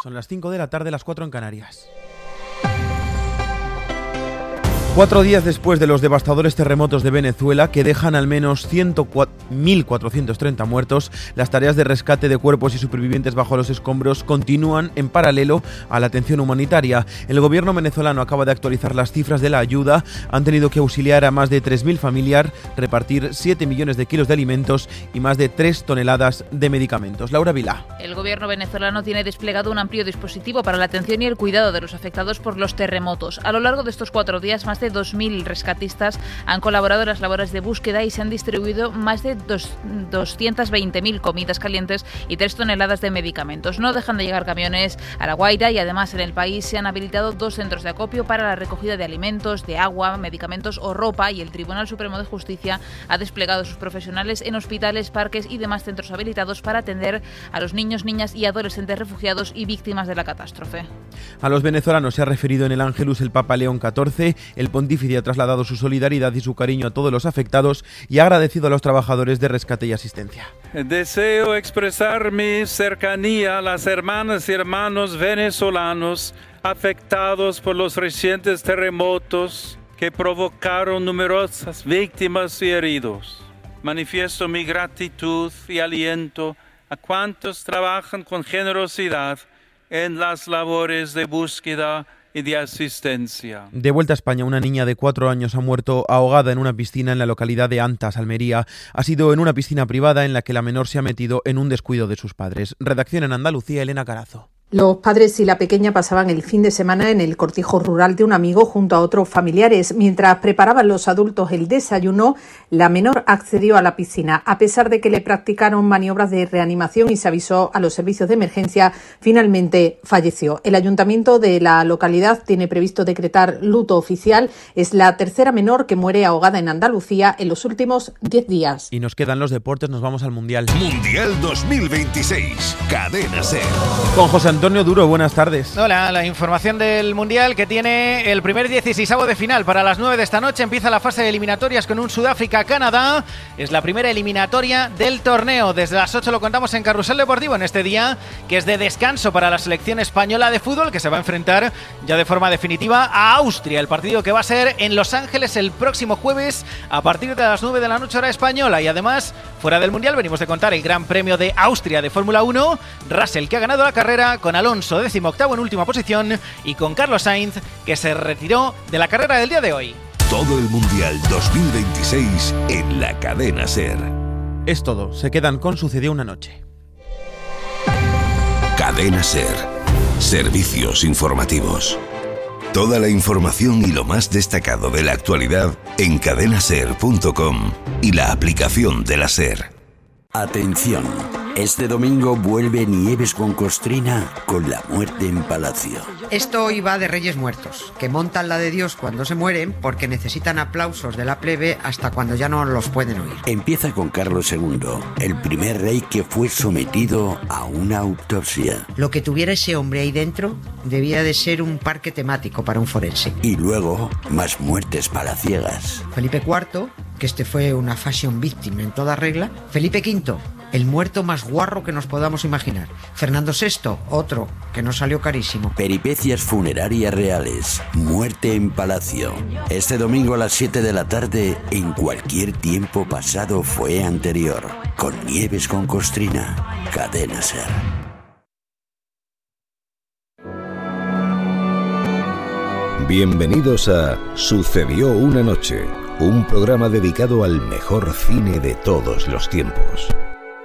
Son las 5 de la tarde, las 4 en Canarias. 4 días después de los devastadores terremotos de Venezuela, que dejan al menos 1.430 muertos, las tareas de rescate de cuerpos y supervivientes bajo los escombros continúan en paralelo a la atención humanitaria. El gobierno venezolano acaba de actualizar las cifras de la ayuda. Han tenido que auxiliar a más de 3.000 familias, repartir 7 millones de kilos de alimentos y más de 3 toneladas de medicamentos. Laura Vilá. El gobierno venezolano tiene desplegado un amplio dispositivo para la atención y el cuidado de los afectados por los terremotos. A lo largo de estos 4 días, más de 2.000 rescatistas han colaborado en las labores de búsqueda y se han distribuido más de 220.000 comidas calientes y 3 toneladas de medicamentos. No dejan de llegar camiones a La Guaira y además en el país se han habilitado 2 centros de acopio para la recogida de alimentos, de agua, medicamentos o ropa, y el Tribunal Supremo de Justicia ha desplegado sus profesionales en hospitales, parques y demás centros habilitados para atender a los niños, niñas y adolescentes refugiados y víctimas de la catástrofe. A los venezolanos se ha referido en el Ángelus el Papa León XIV. El pontífice ha trasladado su solidaridad y su cariño a todos los afectados y ha agradecido a los trabajadores de rescate y asistencia. Deseo expresar mi cercanía a las hermanas y hermanos venezolanos afectados por los recientes terremotos que provocaron numerosas víctimas y heridos. Manifiesto mi gratitud y aliento a cuantos trabajan con generosidad en las labores de búsqueda y de asistencia. De vuelta a España, una niña de 4 años ha muerto ahogada en una piscina en la localidad de Antas, Almería. Ha sido en una piscina privada en la que la menor se ha metido en un descuido de sus padres. Redacción en Andalucía, Elena Carazo. Los padres y la pequeña pasaban el fin de semana en el cortijo rural de un amigo junto a otros familiares. Mientras preparaban los adultos el desayuno, la menor accedió a la piscina. A pesar de que le practicaron maniobras de reanimación y se avisó a los servicios de emergencia, finalmente falleció. El ayuntamiento de la localidad tiene previsto decretar luto oficial. Es la tercera menor que muere ahogada en Andalucía en los últimos 10 días. Y nos quedan los deportes, nos vamos al Mundial. Mundial 2026, Cadena SER. Con José Antonio Duro, buenas tardes. Hola, la información del Mundial, que tiene el primer 16avo de final. Para las 9 de esta noche empieza la fase de eliminatorias con un Sudáfrica-Canadá. Es la primera eliminatoria del torneo. Desde las 8 lo contamos en Carrusel Deportivo en este día, que es de descanso para la selección española de fútbol, que se va a enfrentar ya de forma definitiva a Austria. El partido que va a ser en Los Ángeles el próximo jueves a partir de las 9 de la noche hora española. Y además, fuera del Mundial, venimos de contar el Gran Premio de Austria de Fórmula 1. Russell, que ha ganado la carrera, con Alonso 18º en última posición y con Carlos Sainz, que se retiró de la carrera del día de hoy. Todo el Mundial 2026 en la Cadena SER. Es todo, se quedan con Sucedió una noche. Cadena SER. Servicios informativos. Toda la información y lo más destacado de la actualidad en cadenaser.com y la aplicación de la SER. Atención, este domingo vuelve Nieves con Costrina con La muerte en Palacio. Esto iba de Reyes Muertos, que montan la de Dios cuando se mueren porque necesitan aplausos de la plebe hasta cuando ya no los pueden oír. Empieza con Carlos II, el primer rey que fue sometido a una autopsia. Lo que tuviera ese hombre ahí dentro debía de ser un parque temático para un forense. Y luego, más muertes palaciegas. Felipe IV, que este fue una fashion victim en toda regla. Felipe V, el muerto más guarro que nos podamos imaginar. Fernando VI, otro que nos salió carísimo. Peripecias funerarias reales. Muerte en Palacio. Este domingo a las 7 de la tarde, en cualquier tiempo pasado fue anterior. Con Nieves con Costrina. Cadena SER. Bienvenidos a Sucedió una noche, un programa dedicado al mejor cine de todos los tiempos.